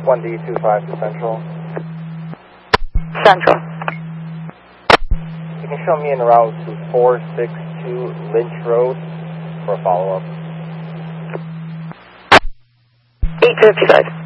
1D25 to Central. Central. You can show me en route to 462 Lynch Road for a follow-up. 855.